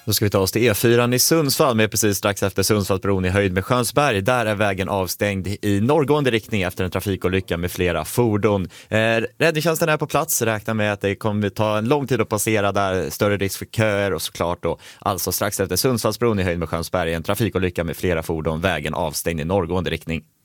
Då ska vi ta oss till E4 i Sundsvall med precis strax efter Sundsvallsbron i höjd med Skönsberg. Där är vägen avstängd i norrgående riktning efter en trafikolycka med flera fordon. Räddningstjänsten är på plats, räknar med att det kommer ta en lång tid att passera där, större risk för köer och såklart då. Alltså strax efter Sundsvallsbron i höjd med Skönsberg en trafikolycka med flera fordon, vägen avstängd i norrgående riktning.